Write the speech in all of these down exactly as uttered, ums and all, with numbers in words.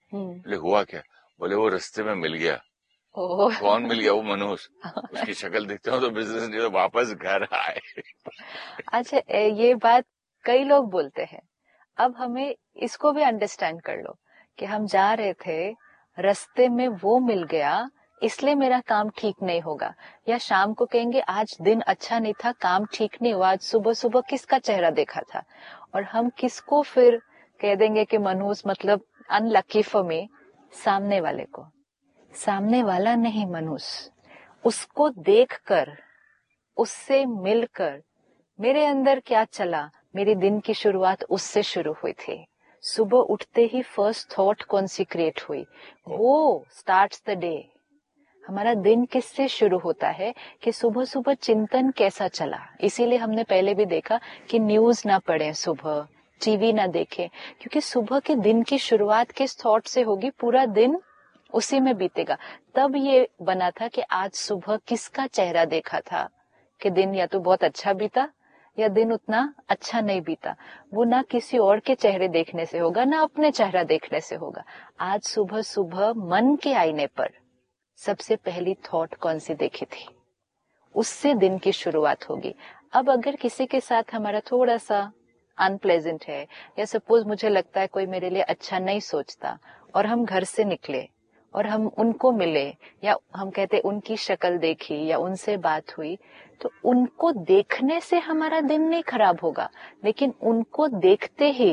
बोले हुआ क्या? बोले वो रास्ते में मिल गया। कौन मिल गया? वो मनोज। उसकी शक्ल देखते हो तो बिजनेस नहीं, तो वापस घर आए। अच्छा, ये बात कई लोग बोलते हैं। अब हमें इसको भी अंडरस्टैंड कर लो कि हम जा रहे थे, रास्ते में वो मिल गया, इसलिए मेरा काम ठीक नहीं होगा। या शाम को कहेंगे आज दिन अच्छा नहीं था, काम ठीक नहीं हुआ, आज सुबह सुबह किसका चेहरा देखा था। और हम किसको फिर कह देंगे कि मनहूस, मतलब अनलकी फॉर मी, सामने वाले को। सामने वाला नहीं मनहूस, उसको देखकर, उससे मिलकर मेरे अंदर क्या चला। मेरे दिन की शुरुआत उससे शुरू हुई थी। सुबह उठते ही फर्स्ट थॉट कौन सी क्रिएट हुई, वो स्टार्ट्स द डे। हमारा दिन किससे शुरू होता है कि सुबह सुबह चिंतन कैसा चला। इसीलिए हमने पहले भी देखा कि न्यूज ना पढ़े सुबह, टीवी ना देखें, क्योंकि सुबह के दिन की शुरुआत किस थॉट से होगी, पूरा दिन उसी में बीतेगा। तब ये बना था कि आज सुबह किसका चेहरा देखा था कि दिन या तो बहुत अच्छा बीता या दिन उतना अच्छा नहीं बीता। वो ना किसी और के चेहरे देखने से होगा, ना अपने चेहरा देखने से होगा। आज सुबह सुबह मन के आईने पर सबसे पहली थॉट कौन सी देखी थी, उससे दिन की शुरुआत होगी। अब अगर किसी के साथ हमारा थोड़ा सा अनप्लेजेंट है, या सपोज मुझे लगता है कोई मेरे लिए अच्छा नहीं सोचता, और हम घर से निकले और हम उनको मिले, या हम कहते उनकी शक्ल देखी या उनसे बात हुई, तो उनको देखने से हमारा दिन नहीं खराब होगा, लेकिन उनको देखते ही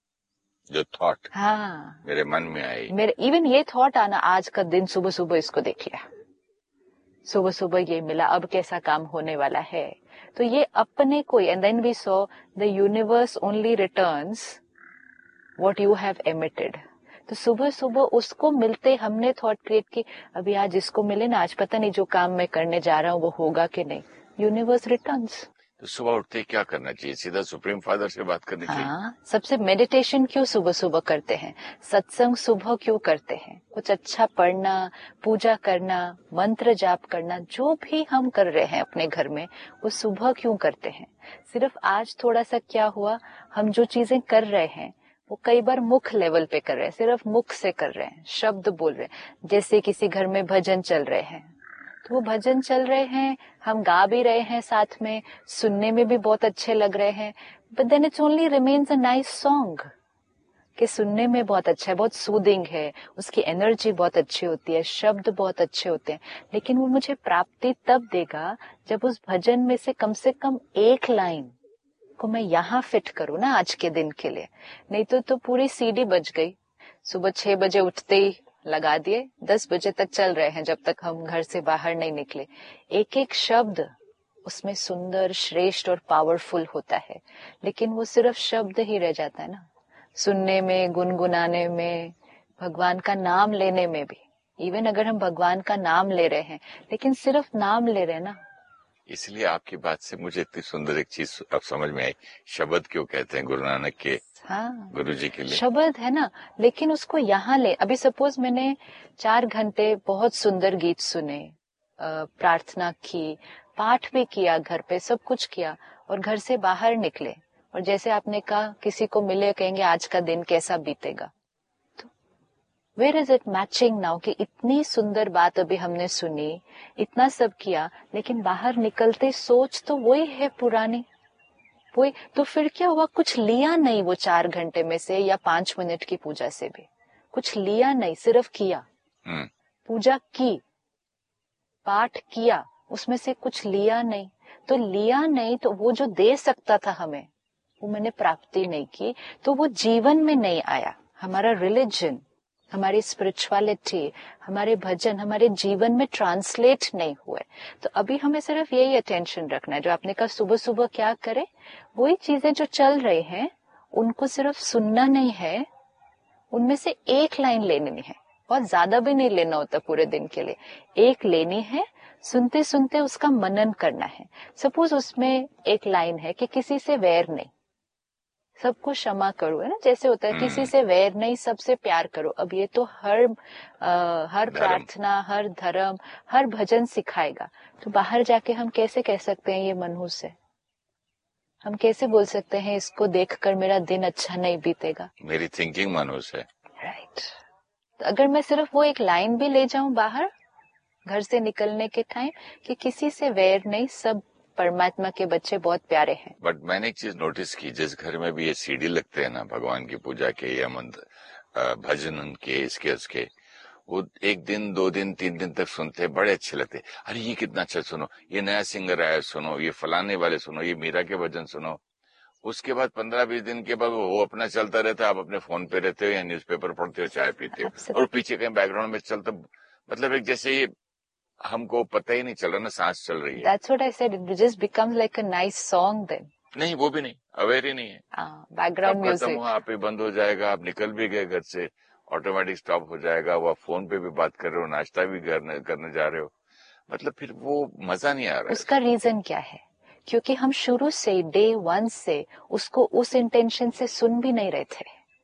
जो थॉट हाँ मेरे मन में आई, मेरे इवन ये थॉट आना, आज का दिन सुबह सुबह इसको देख लिया, सुबह सुबह ये मिला, अब कैसा काम होने वाला है। तो ये अपने को, and then we saw the universe only returns what you have emitted. तो सुबह सुबह उसको मिलते हमने थॉट क्रिएट की, अभी आज इसको मिले ना, आज पता नहीं जो काम मैं करने जा रहा हूँ वो होगा कि नहीं। Universe returns. तो सुबह उठते क्या करना चाहिए? सीधा सुप्रीम फादर से बात करनी चाहिए। हाँ, सबसे मेडिटेशन क्यों सुबह सुबह करते हैं, सत्संग सुबह क्यों करते हैं, कुछ अच्छा पढ़ना, पूजा करना, मंत्र जाप करना, जो भी हम कर रहे हैं अपने घर में, वो सुबह क्यों करते हैं। सिर्फ आज थोड़ा सा क्या हुआ, हम जो चीजें कर रहे हैं वो कई बार मुख लेवल पे कर रहे हैं, सिर्फ मुख से कर रहे हैं, शब्द बोल रहे हैं। जैसे किसी घर में भजन चल रहे हैं, तो वो भजन चल रहे हैं, हम गा भी रहे हैं साथ में, सुनने में भी बहुत अच्छे लग रहे हैं, but then it's only remains a nice song, कि सुनने में बहुत अच्छा है, बहुत सूदिंग है, उसकी एनर्जी बहुत अच्छी होती है, शब्द बहुत अच्छे होते हैं, लेकिन वो मुझे प्राप्ति तब देगा जब उस भजन में से कम से कम एक लाइन को मैं यहाँ फिट करूँ ना आज के दिन के लिए। नहीं तो तो पूरी सीडी बज गई। सुबह छह बजे उठते ही लगा दिए, दस बजे तक चल रहे हैं, जब तक हम घर से बाहर नहीं निकले। एक एक शब्द उसमें सुंदर, श्रेष्ठ और पावरफुल होता है, लेकिन वो सिर्फ शब्द ही रह जाता है ना। सुनने में, गुनगुनाने में, भगवान का नाम लेने में भी, इवन अगर हम भगवान का नाम ले रहे हैं लेकिन सिर्फ नाम ले रहे हैं ना। इसलिए आपकी बात से मुझे इतनी सुंदर एक चीज अब समझ में आई, शब्द क्यों कहते हैं गुरु नानक के, हाँ, गुरु जी के लिए शब्द है ना, लेकिन उसको यहाँ ले। अभी सपोज मैंने चार घंटे बहुत सुंदर गीत सुने, प्रार्थना की, पाठ भी किया, घर पे सब कुछ किया, और घर से बाहर निकले, और जैसे आपने कहा किसी को मिले, कहेंगे आज का दिन कैसा बीतेगा। तो where is it matching now, कि इतनी सुंदर बात अभी हमने सुनी, इतना सब किया, लेकिन बाहर निकलते सोच तो वही है पुरानी, वही। तो फिर क्या हुआ, कुछ लिया नहीं वो चार घंटे में से, या पांच मिनट की पूजा से भी कुछ लिया नहीं, सिर्फ किया, पूजा की, पाठ किया, उसमें से कुछ लिया नहीं। तो लिया नहीं, तो वो जो दे सकता था हमें, वो मैंने प्राप्ति नहीं की, तो वो जीवन में नहीं आया। हमारा रिलीजन, हमारी स्पिरिचुअलिटी, हमारे भजन हमारे जीवन में ट्रांसलेट नहीं हुए। तो अभी हमें सिर्फ यही अटेंशन रखना है, जो आपने कहा सुबह सुबह क्या करे, वही चीजें जो चल रही हैं उनको सिर्फ सुनना नहीं है, उनमें से एक लाइन लेनी है, बहुत ज्यादा भी नहीं लेना होता पूरे दिन के लिए, एक लेनी है, सुनते सुनते उसका मनन करना है। सपोज उसमें एक लाइन है कि किसी से वैर नहीं, सबको क्षमा करो, है ना, जैसे होता है किसी से वैर नहीं, सबसे प्यार करो। अब ये तो हर आ, हर प्रार्थना, हर धर्म, हर भजन सिखाएगा। तो बाहर जाके हम कैसे कह सकते हैं ये मनहूस से, हम कैसे बोल सकते हैं इसको देखकर मेरा दिन अच्छा नहीं बीतेगा। मेरी थिंकिंग मनहूस है, राइट। तो अगर मैं सिर्फ वो एक लाइन भी ले जाऊं बाहर घर से निकलने के टाइम कि किसी से वैर नहीं, सब परमात्मा के बच्चे बहुत प्यारे हैं। बट मैंने एक चीज नोटिस की, जिस घर में भी ये सीडी लगते हैं ना भगवान की पूजा के या मंत्र भजन के इसके उसके, वो एक दिन दो दिन तीन दिन तक सुनते, बड़े अच्छे लगते। अरे ये कितना अच्छा, सुनो ये नया सिंगर आया सुनो, ये फलाने वाले सुनो, ये मीरा के भजन सुनो। उसके बाद पंद्रह बीस दिन के बाद वो अपना चलता रहता है, आप अपने फोन पे रहते हो या न्यूज़पेपर पढ़ते हो, चाय पीते हो, और पीछे कहीं बैकग्राउंड में चलता, मतलब एक जैसे ये हमको पता ही नहीं चल रहा ना, सांस चल रही है। That's what I said. It just becomes like a nice song then. नहीं वो भी नहीं, अवेयर ही नहीं है। बैकग्राउंड म्यूजिक खत्म हुआ, आप ही बंद हो जाएगा, आप निकल भी गए घर से, ऑटोमेटिक स्टॉप हो जाएगा, वो आप फोन पे भी बात कर रहे हो, नाश्ता भी करने करने जा रहे हो, मतलब फिर वो मजा नहीं आ रहा है। उसका रीजन क्या है? क्योंकि हम शुरू से डे वन से उसको उस इंटेंशन से सुन भी नहीं रहे थे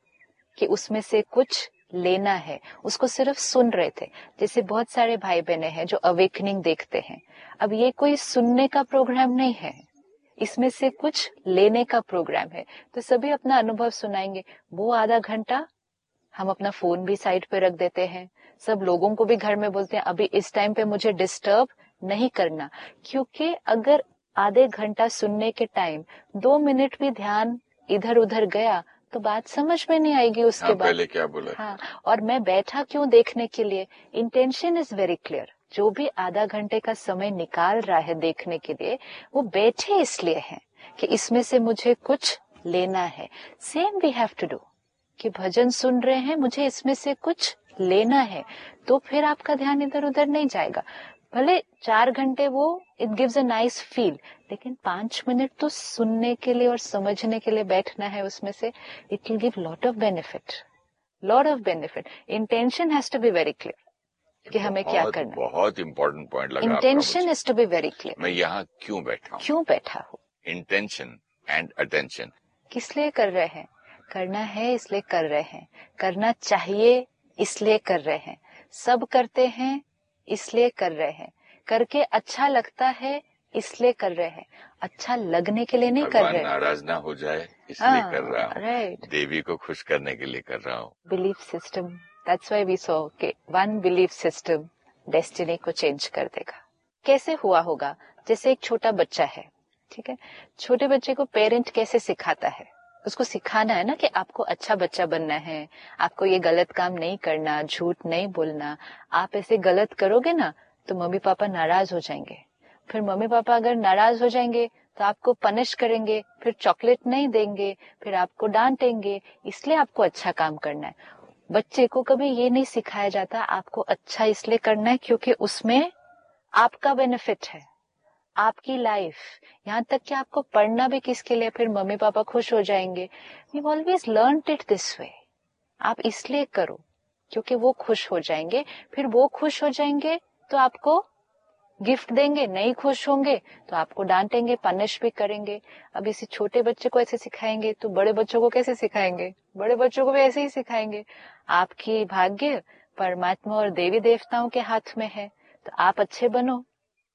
कि उसमें से कुछ लेना है, उसको सिर्फ सुन रहे थे। जैसे बहुत सारे भाई बहने हैं जो अवेकनिंग देखते हैं, अब ये कोई सुनने का प्रोग्राम नहीं है, इसमें से कुछ लेने का प्रोग्राम है, तो सभी अपना अनुभव सुनाएंगे। वो आधा घंटा हम अपना फोन भी साइड पे रख देते हैं, सब लोगों को भी घर में बोलते हैं अभी इस टाइम पे मुझे डिस्टर्ब नहीं करना, क्योंकि अगर आधे घंटा सुनने के टाइम दो मिनट भी ध्यान इधर उधर गया तो बात समझ में नहीं आएगी उसके हाँ, बाद पहले क्या बोला। हाँ, और मैं बैठा क्यों देखने के लिए, इंटेंशन इज वेरी क्लियर। जो भी आधा घंटे का समय निकाल रहा है देखने के लिए, वो बैठे इसलिए है कि इसमें से मुझे कुछ लेना है। Same we have to do कि भजन सुन रहे हैं, मुझे इसमें से कुछ लेना है, तो फिर आपका ध्यान इधर उधर नहीं जाएगा। भले चार घंटे वो it gives a nice feel, लेकिन पांच मिनट तो सुनने के लिए और समझने के लिए बैठना है उसमें से, it will give lot of benefit, lot of benefit. Intention has to be very clear कि हमें क्या करना है। बहुत इंपॉर्टेंट पॉइंट लगा। Intention is to be very clear. मैं यहाँ क्यों बैठा हूँ, क्यों बैठा हूँ, इंटेंशन एंड अटेंशन, किस लिए कर रहे हैं, करना है इसलिए कर रहे हैं, करना चाहिए इसलिए कर रहे हैं, सब करते हैं इसलिए कर रहे हैं, करके अच्छा लगता है इसलिए कर रहे हैं, अच्छा लगने के लिए नहीं कर रहे, नाराज ना हो जाए इसलिए हाँ, कर रहा हूँ, राइट, देवी को खुश करने के लिए कर रहा हूँ। Belief system, that's why we saw कि वन बिलीफ सिस्टम डेस्टिनी को चेंज कर देगा। कैसे हुआ होगा? जैसे एक छोटा बच्चा है, ठीक है, छोटे बच्चे को पेरेंट कैसे सिखाता है, उसको सिखाना है ना कि आपको अच्छा बच्चा बनना है, आपको ये गलत काम नहीं करना, झूठ नहीं बोलना, आप ऐसे गलत करोगे ना तो मम्मी पापा नाराज हो जाएंगे, फिर मम्मी पापा अगर नाराज हो जाएंगे तो आपको पनिश करेंगे, फिर चॉकलेट नहीं देंगे, फिर आपको डांटेंगे, इसलिए आपको अच्छा काम करना है। बच्चे को कभी ये नहीं सिखाया जाता आपको अच्छा इसलिए करना है क्योंकि उसमें आपका बेनिफिट है, आपकी लाइफ, यहाँ तक कि आपको पढ़ना भी किसके लिए, फिर मम्मी पापा खुश हो जाएंगे। We always learned it this way, आप इसलिए करो क्योंकि वो खुश हो जाएंगे, फिर वो खुश हो जाएंगे तो आपको गिफ्ट देंगे, नहीं खुश होंगे तो आपको डांटेंगे, पनिश भी करेंगे। अब इसी छोटे बच्चे को ऐसे सिखाएंगे तो बड़े बच्चों को कैसे सिखाएंगे, बड़े बच्चों को भी ऐसे ही सिखाएंगे। आपकी भाग्य परमात्मा और देवी देवताओं के हाथ में है, तो आप अच्छे बनो,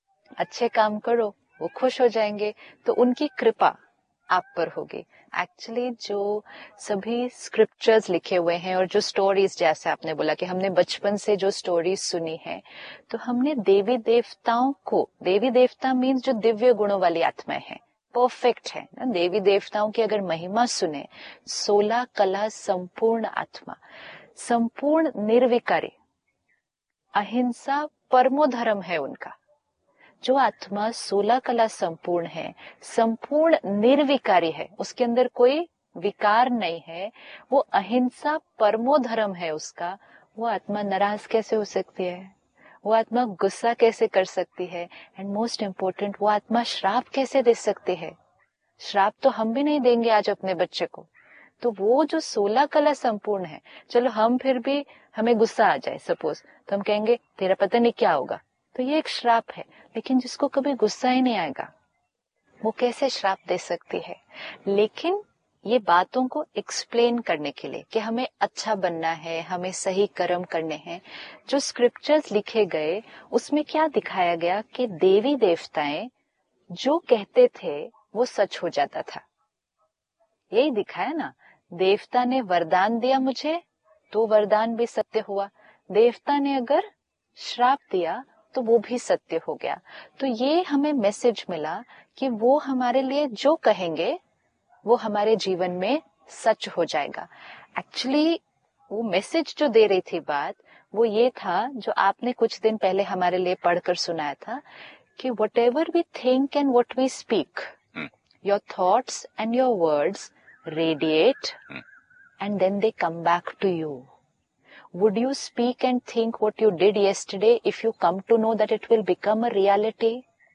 अच्छे काम करो, वो खुश हो जाएंगे, तो उनकी कृपा आप पर होगी। एक्चुअली जो सभी स्क्रिप्चर्स लिखे हुए हैं और जो स्टोरीज, जैसे आपने बोला कि हमने बचपन से जो स्टोरीज सुनी है, तो हमने देवी देवताओं को, देवी देवता मीन्स जो दिव्य गुणों वाली आत्माएं हैं, परफेक्ट है ना, देवी देवताओं की अगर महिमा सुने, सोलह कला संपूर्ण आत्मा, संपूर्ण निर्विकारी, अहिंसा परमो धर्म है उनका। जो आत्मा सोलह कला संपूर्ण है, संपूर्ण निर्विकारी है, उसके अंदर कोई विकार नहीं है, वो अहिंसा परमो धर्म है उसका, वो आत्मा नाराज कैसे हो सकती है, वो आत्मा गुस्सा कैसे कर सकती है, एंड मोस्ट इम्पोर्टेंट वो आत्मा श्राप कैसे दे सकती है। श्राप तो हम भी नहीं देंगे आज अपने बच्चे को, तो वो जो सोलह कला संपूर्ण है, चलो हम फिर भी, हमें गुस्सा आ जाए सपोज, तो हम कहेंगे तेरा पता नहीं क्या होगा, तो ये एक श्राप है। लेकिन जिसको कभी गुस्सा ही नहीं आएगा, वो कैसे श्राप दे सकती है। लेकिन ये बातों को एक्सप्लेन करने के लिए कि हमें अच्छा बनना है, हमें सही कर्म करने हैं, जो स्क्रिप्चर्स लिखे गए उसमें क्या दिखाया गया कि देवी देवताएं जो कहते थे वो सच हो जाता था। यही दिखाया ना, देवता ने वरदान दिया मुझे तो वरदान भी सत्य हुआ। देवता ने अगर श्राप दिया तो वो भी सत्य हो गया। तो ये हमें मैसेज मिला कि वो हमारे लिए जो कहेंगे वो हमारे जीवन में सच हो जाएगा। एक्चुअली वो मैसेज जो दे रही थी बात, वो ये था जो आपने कुछ दिन पहले हमारे लिए पढ़कर सुनाया था कि what ever we think and what we speak, your thoughts and your words radiate and then they come back to you. Would you speak and think what you did yesterday if you come to know that it will become a reality?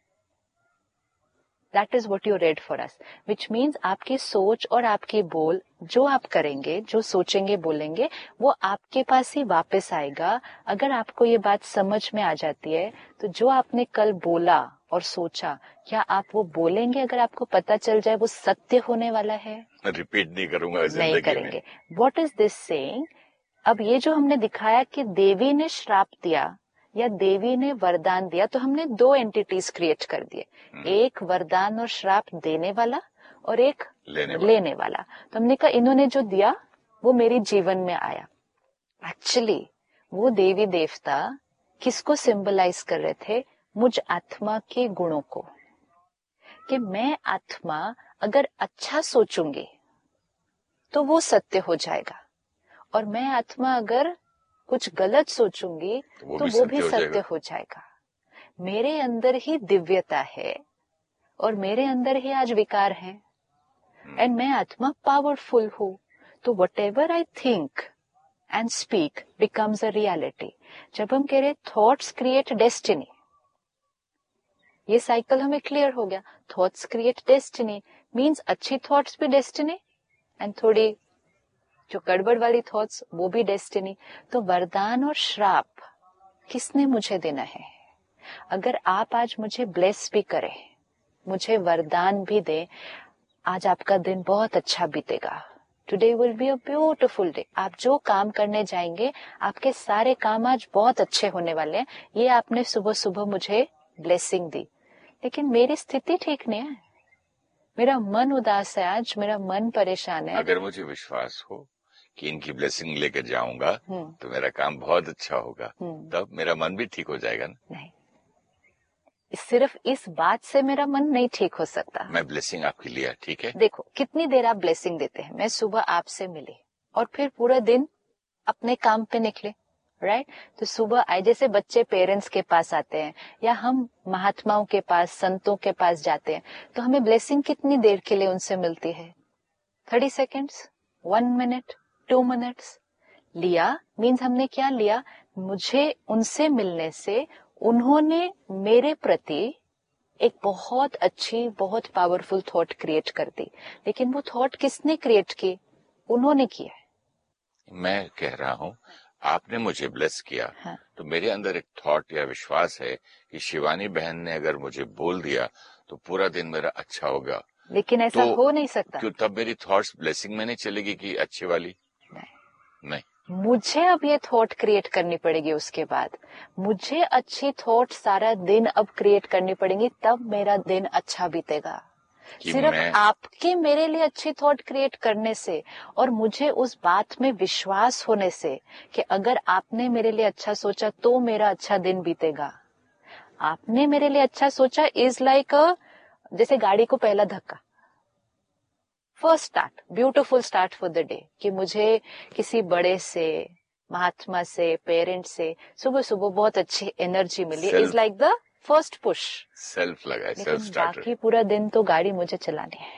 That is what you read for us. Which means आपकी सोच और आपकी बोल, जो आप करेंगे, जो सोचेंगे बोलेंगे, वो आपके पास ही वापस आएगा। अगर आपको ये बात समझ में आ जाती है तो जो आपने कल बोला और सोचा, क्या आप वो बोलेंगे अगर आपको पता चल जाए वो सत्य होने वाला है? रिपीट नहीं करूंगा जिंदगी में। नहीं करेंगे। What is this saying? अब ये जो हमने दिखाया कि देवी ने श्राप दिया या देवी ने वरदान दिया, तो हमने दो एंटिटीज क्रिएट कर दिए, एक वरदान और श्राप देने वाला और एक लेने वाला, लेने वाला। तो हमने कहा इन्होंने जो दिया वो मेरे जीवन में आया। एक्चुअली वो देवी देवता किसको सिंबलाइज कर रहे थे? मुझ आत्मा के गुणों को, कि मैं आत्मा अगर अच्छा सोचूंगी तो वो सत्य हो जाएगा, और मैं आत्मा अगर कुछ गलत सोचूंगी तो वो, तो भी, वो भी सत्य हो जाएगा। मेरे अंदर ही दिव्यता है और मेरे अंदर ही आज विकार है, एंड मैं आत्मा पावरफुल हूँ। तो what ever I think and speak becomes a reality. जब हम कह रहे थॉट्स क्रिएट डेस्टिनी, ये साइकिल हमें क्लियर हो गया। थॉट्स क्रिएट डेस्टिनी मीन्स अच्छी थॉट्स भी डेस्टिनी एंड थोड़ी जो गड़बड़ वाली थॉट्स वो भी डेस्टिनी। तो वरदान और श्राप किसने मुझे देना है? अगर आप आज मुझे ब्लेस भी करें, मुझे वरदान भी दे, आज आपका दिन बहुत अच्छा बीतेगा। Today will be a beautiful day. आप जो काम करने जाएंगे आपके सारे काम आज बहुत अच्छे होने वाले हैं। ये आपने सुबह सुबह मुझे ब्लेसिंग दी, लेकिन मेरी स्थिति ठीक नहीं है, मेरा मन उदास है, आज मेरा मन परेशान है। अगर मुझे विश्वास हो कि इनकी ब्लेसिंग लेकर जाऊंगा तो मेरा काम बहुत अच्छा होगा, तब मेरा मन भी ठीक हो जाएगा ना? नहीं, सिर्फ इस बात से मेरा मन नहीं ठीक हो सकता। मैं ब्लेसिंग आपके लिए, ठीक है? देखो कितनी देर आप ब्लेसिंग देते हैं। मैं सुबह आपसे मिली और फिर पूरा दिन अपने काम पे निकले, राइट? तो सुबह आए, जैसे बच्चे पेरेंट्स के पास आते हैं या हम महात्माओं के पास, संतों के पास जाते हैं, तो हमें ब्लेसिंग कितनी देर के लिए उनसे मिलती है? Thirty seconds, one minute, two minutes. लिया मीन्स हमने क्या लिया? मुझे उनसे मिलने से उन्होंने मेरे प्रति एक बहुत अच्छी, बहुत पावरफुल थॉट क्रिएट कर दी। लेकिन वो थॉट किसने क्रिएट की? उन्होंने किया है। मैं कह रहा हूँ आपने मुझे ब्लेस किया, हाँ। तो मेरे अंदर एक थॉट या विश्वास है कि शिवानी बहन ने अगर मुझे बोल दिया तो पूरा दिन मेरा अच्छा होगा। लेकिन ऐसा तो हो नहीं सकता। क्यों? तब मेरी थॉट्स ब्लेसिंग में नहीं चलेगी कि अच्छी वाली? नहीं, नहीं। मुझे अब ये थॉट क्रिएट करनी पड़ेगी। उसके बाद मुझे अच्छी थॉट सारा दिन अब क्रिएट करनी पड़ेगी, तब मेरा दिन अच्छा बीतेगा। सिर्फ आपके मेरे लिए अच्छी थॉट क्रिएट करने से और मुझे उस बात में विश्वास होने से कि अगर आपने मेरे लिए अच्छा सोचा तो मेरा अच्छा दिन बीतेगा। आपने मेरे लिए अच्छा सोचा इज लाइक अ, जैसे गाड़ी को पहला धक्का, first start, beautiful start for the day, कि मुझे किसी बड़े से, महात्मा से, पेरेंट से सुबह सुबह बहुत अच्छी energy milli, is like the first push. Self लगा है, लेकिन सेल्फ स्टार्टर। बाकी पूरा दिन तो गाड़ी मुझे चलानी है।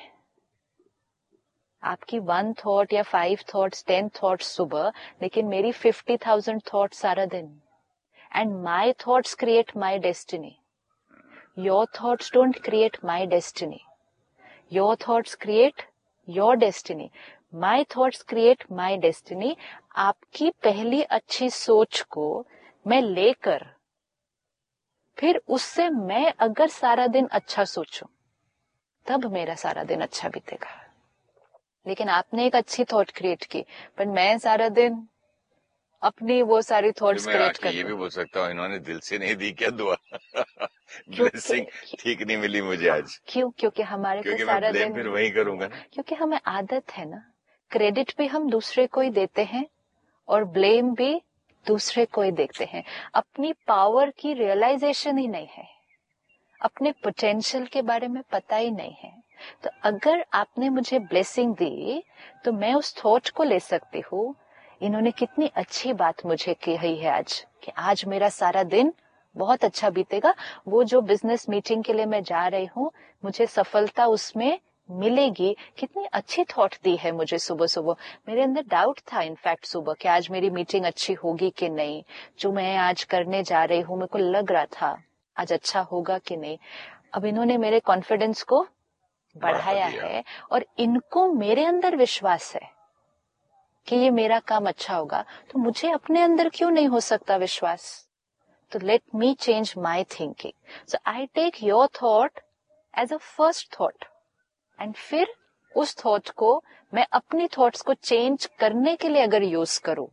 आपकी वन थॉट या फाइव थॉट्स, टेन थॉट्स सुबह, लेकिन मेरी फिफ्टी थाउजेंड थॉट सारा दिन। And my thoughts create my destiny. Your thoughts don't create my destiny, your thoughts create your destiny. My thoughts create my destiny. आपकी पहली अच्छी सोच को मैं लेकर फिर उससे मैं अगर सारा दिन अच्छा सोचूं तब मेरा सारा दिन अच्छा बीतेगा। लेकिन आपने एक अच्छी थॉट क्रिएट की, पर मैं सारा दिन अपनी वो सारी थॉट्स क्रिएट कर। ये भी बोल सकता हूँ इन्होंने दिल से नहीं दी क्या दुआ? ब्लेसिंग ठीक नहीं मिली मुझे आज। क्यों? क्योंकि हमारे क्योंकि को सारा दिन फिर वही करूंगा ना। क्योंकि हमें आदत है ना, क्रेडिट भी हम दूसरे को ही देते हैं और ब्लेम भी दूसरे को ही देखते हैं। अपनी पावर की रियलाइजेशन ही नहीं है, अपने पोटेंशियल के बारे में पता ही नहीं है। तो अगर आपने मुझे ब्लेसिंग दी तो मैं उस थॉट को ले सकती हूँ, इन्होंने कितनी अच्छी बात मुझे कही है आज, कि आज मेरा सारा दिन बहुत अच्छा बीतेगा। वो जो बिजनेस मीटिंग के लिए मैं जा रही हूँ, मुझे सफलता उसमें मिलेगी। कितनी अच्छी थॉट दी है मुझे सुबह सुबह। मेरे अंदर डाउट था इनफैक्ट सुबह कि आज मेरी मीटिंग अच्छी होगी कि नहीं, जो मैं आज करने जा रही हूँ मेरे को लग रहा था आज अच्छा होगा कि नहीं। अब इन्होंने मेरे कॉन्फिडेंस को बढ़ाया है और इनको मेरे अंदर विश्वास है कि ये मेरा काम अच्छा होगा, तो मुझे अपने अंदर क्यों नहीं हो सकता विश्वास। तो let me change my thinking. So I take your thought as a first thought and फिर उस थॉट को मैं अपनी थॉट्स को चेंज करने के लिए अगर यूज करूं,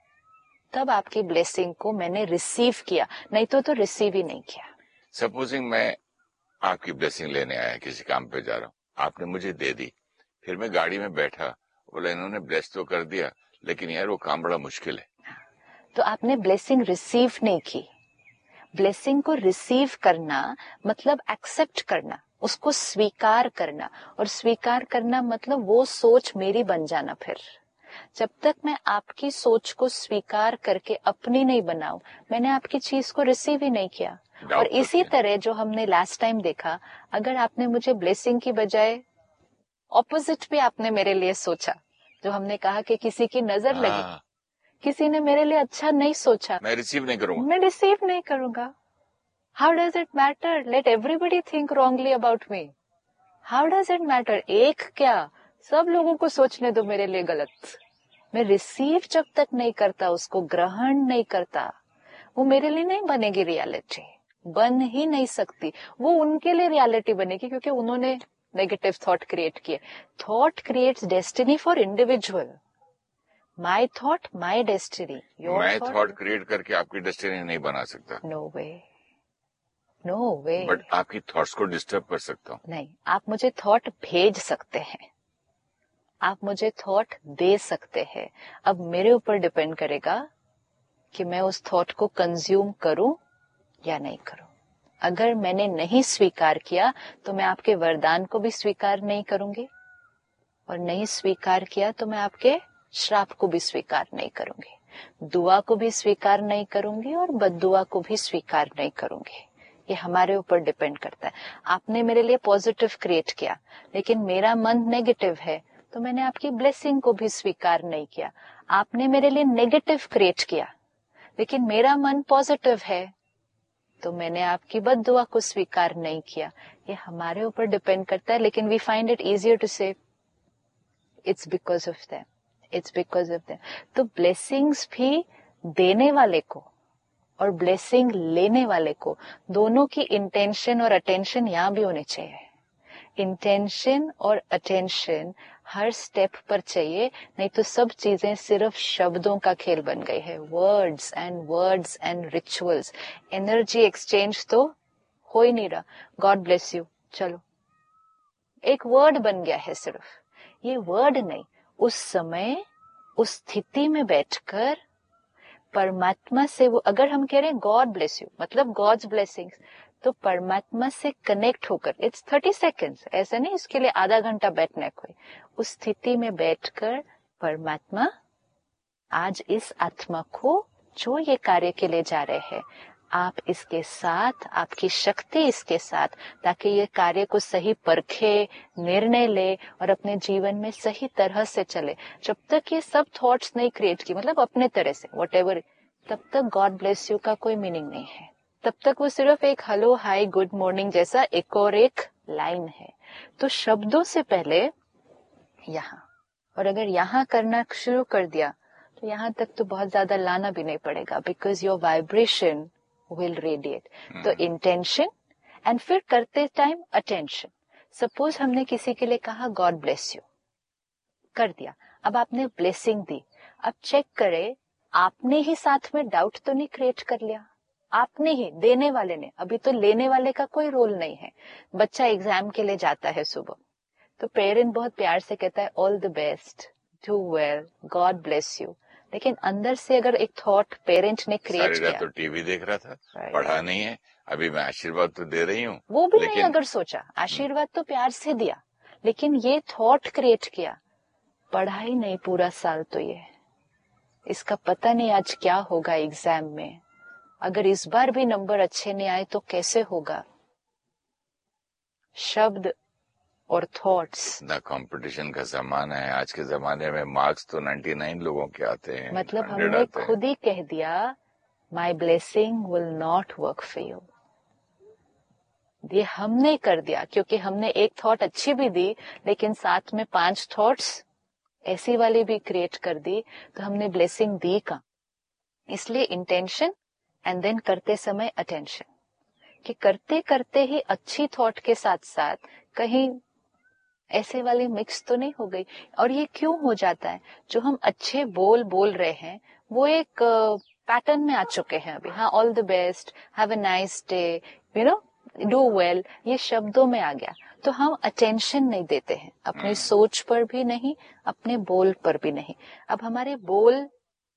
तब आपकी ब्लेसिंग को मैंने रिसीव किया, नहीं तो तो रिसीव ही नहीं किया। सपोजिंग मैं आपकी ब्लेसिंग लेने आया, किसी काम पे जा रहा हूँ, आपने मुझे दे दी, फिर मैं गाड़ी में बैठा, बोला इन्होंने ब्लेस तो कर दिया लेकिन यार वो काम बड़ा मुश्किल है, तो आपने ब्लेसिंग रिसीव नहीं की। ब्लेसिंग को रिसीव करना मतलब एक्सेप्ट करना, उसको स्वीकार करना, और स्वीकार करना मतलब वो सोच मेरी बन जाना। फिर जब तक मैं आपकी सोच को स्वीकार करके अपनी नहीं बनाऊं, मैंने आपकी चीज को रिसीव ही नहीं किया। और इसी तरह जो हमने लास्ट टाइम देखा, अगर आपने मुझे ब्लेसिंग की बजाय ऑपोजिट भी आपने मेरे लिए सोचा, जो हमने कहा कि किसी की नजर लगी, किसी ने मेरे लिए अच्छा नहीं सोचा, मैं रिसीव नहीं करूंगा, मैं रिसीव नहीं करूंगा। How does it matter? Let everybody think wrongly about me. How does it matter? एक क्या, सब लोगों को सोचने दो मेरे लिए गलत। मैं रिसीव जब तक नहीं करता, उसको ग्रहण नहीं करता, वो मेरे लिए नहीं बनेगी रियलिटी, बन ही नहीं सकती। वो उनके लिए रियलिटी बनेगी क्योंकि उन्होंने नेगेटिव थॉट क्रिएट किए। Thought creates destiny for individual. My thought my destiny, your मैं थॉट थॉट क्रिएट करके आपकी डेस्टिनी नहीं बना सकता। No way, no way. But आपकी थॉट्स को डिस्टर्ब कर सकता हूँ। नहीं, आप मुझे थॉट भेज सकते हैं, आप मुझे थॉट दे सकते हैं। अब मेरे ऊपर डिपेंड करेगा कि मैं उस थॉट को कंज्यूम करूं या नहीं करूं। अगर मैंने नहीं स्वीकार किया तो मैं आपके वरदान को भी स्वीकार नहीं करूंगी, और नहीं स्वीकार किया तो मैं आपके श्राप को भी स्वीकार नहीं करूंगी, दुआ को भी स्वीकार नहीं करूंगी और बद्दुआ को भी स्वीकार नहीं करूंगी। ये हमारे ऊपर डिपेंड करता है। आपने मेरे लिए पॉजिटिव क्रिएट किया लेकिन मेरा मन नेगेटिव है, तो मैंने आपकी ब्लेसिंग को भी स्वीकार नहीं किया। आपने मेरे लिए नेगेटिव क्रिएट किया लेकिन मेरा मन पॉजिटिव है, तो मैंने आपकी बद्दुआ को स्वीकार नहीं किया। ये हमारे ऊपर डिपेंड करता है, लेकिन we find it easier to से it's because of them, it's because of them. तो ब्लेसिंग्स भी देने वाले को और ब्लेसिंग लेने वाले को, दोनों की इंटेंशन और अटेंशन यहां भी होनी चाहिए। इंटेंशन और अटेंशन हर स्टेप पर चाहिए, नहीं तो सब चीजें सिर्फ शब्दों का खेल बन गई है। Words and words and rituals, energy exchange तो हो ही नहीं रहा। गॉड ब्लेस यू, चलो एक वर्ड बन गया है सिर्फ। ये वर्ड नहीं, उस समय उस स्थिति में बैठकर परमात्मा से वो, अगर हम कह रहे हैं गॉड ब्लेस यू मतलब गॉड्स ब्लेसिंग्स, तो परमात्मा से कनेक्ट होकर, इट्स थर्टी सेकेंड्स, ऐसा नहीं इसके लिए आधा घंटा बैठना है कोई। उस स्थिति में बैठकर परमात्मा आज इस आत्मा को जो ये कार्य के लिए जा रहे हैं, आप इसके साथ, आपकी शक्ति इसके साथ, ताकि ये कार्य को सही परखे, निर्णय ले और अपने जीवन में सही तरह से चले। जब तक ये सब थॉट्स नहीं क्रिएट की, मतलब अपने तरह से व्हाटएवर, तब तक गॉड ब्लेस यू का कोई मीनिंग नहीं है। तब तक वो सिर्फ एक हेलो हाय गुड मॉर्निंग जैसा एक और एक लाइन है। तो शब्दों से पहले यहाँ, और अगर यहाँ करना शुरू कर दिया तो यहाँ तक तो बहुत ज्यादा लाना भी नहीं पड़ेगा, because your vibration will radiate. तो इंटेंशन एंड फिर करते टाइम अटेंशन। सपोज हमने किसी के लिए कहा गॉड ब्लेस यू, कर दिया, अब आपने ब्लेसिंग दी, अब चेक करे आपने ही साथ में डाउट तो नहीं क्रिएट कर लिया। आपने ही, देने वाले ने, अभी तो लेने वाले का कोई रोल नहीं है। बच्चा एग्जाम के लिए जाता है सुबह, तो पेरेंट बहुत प्यार से कहता है all the best, do well, God bless you. लेकिन अंदर से अगर एक थॉट पेरेंट ने क्रिएट सारी रात किया, तो टीवी देख रहा था, Right. पढ़ा नहीं है, अभी मैं आशीर्वाद तो दे रही हूँ, वो भी लेकिन नहीं अगर सोचा, आशीर्वाद तो प्यार से दिया, लेकिन ये थॉट क्रिएट किया, पढ़ा ही नहीं पूरा साल, तो ये इसका पता नहीं आज क्या होगा एग्जाम में, अगर इस बार भी नंबर अच्छे नहीं आए तो कैसे होगा। शब्द और थॉट्स, इतना कंपटीशन का जमाना है आज के जमाने में, मार्क्स तो निन्यानवे लोगों के आते हैं, मतलब सौ हमने आते हैं। खुद ही कह दिया माई blessing will not work for you. ये हमने कर दिया, क्योंकि हमने एक थॉट अच्छी भी दी लेकिन साथ में पांच थॉट्स ऐसी वाली भी क्रिएट कर दी, तो हमने ब्लेसिंग दी कहाँ। इसलिए इंटेंशन एंड देन करते समय अटेंशन, कि करते करते ही अच्छी थॉट के साथ साथ कहीं ऐसे वाली मिक्स तो नहीं हो गई। और ये क्यों हो जाता है, जो हम अच्छे बोल बोल रहे हैं वो एक पैटर्न uh, में आ चुके हैं अभी। हाँ, all the best, have a nice day, you know, do well, ये शब्दों में आ गया, तो हम अटेंशन नहीं देते हैं, अपनी सोच पर भी नहीं, अपने बोल पर भी नहीं। अब हमारे बोल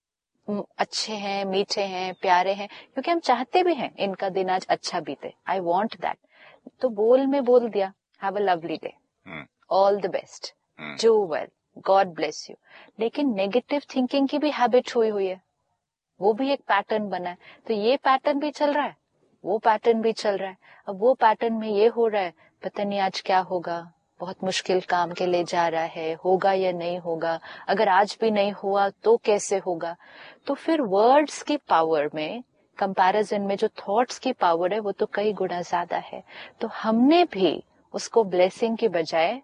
अच्छे हैं, मीठे हैं, प्यारे हैं, क्योंकि हम चाहते भी हैं इनका दिन आज अच्छा बीते, आई वॉन्ट दैट, तो बोल में बोल दिया have a lovely day, all the best, do well, God bless you. लेकिन नेगेटिव थिंकिंग की भी हैबिट हुई हुई है, वो भी एक पैटर्न बना है, तो ये पैटर्न भी चल रहा है, वो पैटर्न भी चल रहा है। अब वो पैटर्न में ये हो रहा है, पता नहीं आज क्या होगा, बहुत मुश्किल काम के लिए जा रहा है, होगा या नहीं होगा, अगर आज भी नहीं हुआ तो कैसे होगा। तो फिर वर्ड्स की पावर में कंपैरिजन में जो थॉट्स की पावर है वो तो कई गुना ज्यादा है। तो हमने भी उसको ब्लेसिंग की बजाय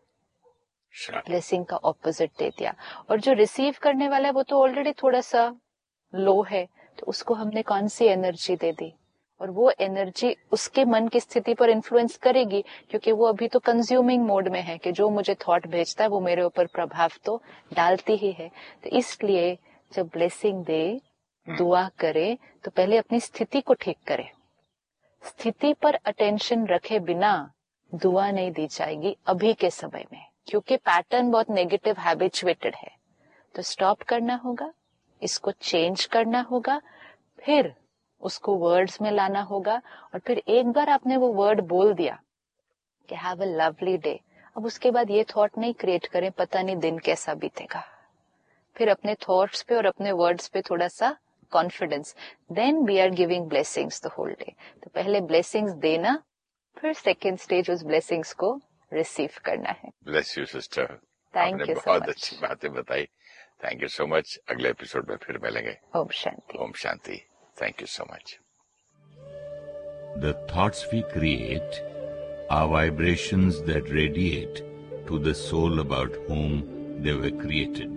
ब्लेसिंग का ऑपोजिट दे दिया, और जो रिसीव करने वाला है वो तो ऑलरेडी थोड़ा सा लो है, तो उसको हमने कौन सी एनर्जी दे दी, और वो एनर्जी उसके मन की स्थिति पर इन्फ्लुएंस करेगी, क्योंकि वो अभी तो कंज्यूमिंग मोड में है कि जो मुझे थॉट भेजता है वो मेरे ऊपर प्रभाव तो डालती ही है। तो इसलिए जब ब्लेसिंग दे, दुआ करे, तो पहले अपनी स्थिति को ठीक करे। स्थिति पर अटेंशन रखे बिना दुआ नहीं दी जाएगी अभी के समय में, क्योंकि पैटर्न बहुत नेगेटिव हैबिचुएटेड है। तो स्टॉप करना होगा, इसको चेंज करना होगा, फिर उसको वर्ड्स में लाना होगा, और फिर एक बार आपने वो वर्ड बोल दिया कि हैव अ लवली डे, अब उसके बाद ये थॉट नहीं क्रिएट करें पता नहीं दिन कैसा बीतेगा। फिर अपने थॉट्स पे और अपने वर्ड्स पे थोड़ा सा confidence, then we are giving blessings the whole day. तो पहले ब्लेसिंग्स देना, फिर सेकेंड स्टेज उस ब्लेसिंग्स को रिसीव करना है। ब्लेस यू सिस्टर, थैंक आपने यू सो बहुत मच। अच्छी बातें बताई। Thank you so much. अगले एपिसोड में फिर मिलेंगे। Om Shanti. Om Shanti. Thank you so much. The thoughts we create are vibrations that radiate to the soul about whom they were created.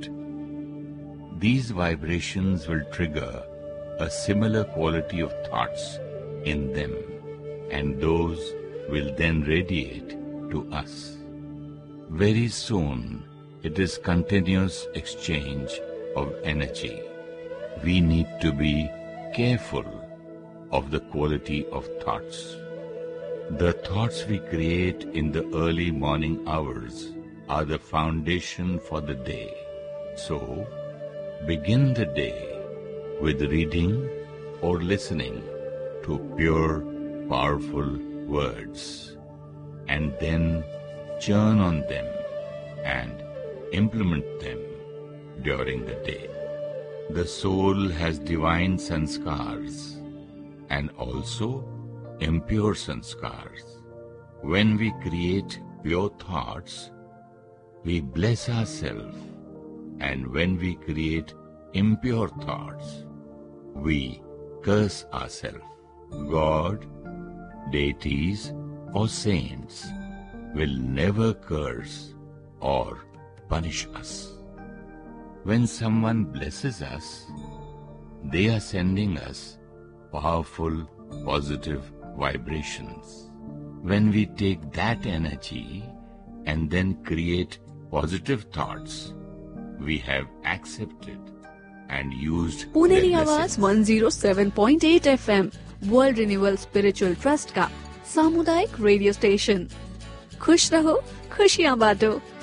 These vibrations will trigger a similar quality of thoughts in them, and those will then radiate to us. Very soon, it is continuous exchange of energy. We need to be careful of the quality of thoughts. The thoughts we create in the early morning hours are the foundation for the day. So, begin the day with reading or listening to pure, powerful words, and then churn on them and implement them during the day. The soul has divine sanskars and also impure sanskars. When we create pure thoughts, we bless ourselves, and when we create impure thoughts, we curse ourselves. God, deities, or saints will never curse or punish us. When someone blesses us, they are sending us powerful, positive vibrations. When we take that energy and then create positive thoughts, we have accepted and used Pune their की आवाज blessings. one oh seven point eight F M world renewal spiritual trust का सामुदायिक radio station. खुश रहो, खुशियाँ बांटो।